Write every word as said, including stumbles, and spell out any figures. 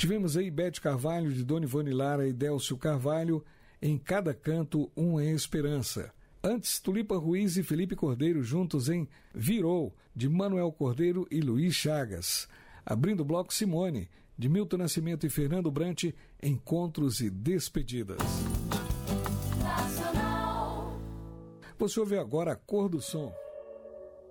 Tivemos aí Bete Carvalho, de Dona Ivone Lara e Délcio Carvalho, Em Cada Canto Uma Esperança. Antes, Tulipa Ruiz e Felipe Cordeiro juntos em Virou, de Manuel Cordeiro e Luiz Chagas. Abrindo o bloco, Simone, de Milton Nascimento e Fernando Brant, Encontros e Despedidas. Nacional. Você ouve agora a Cor do Som.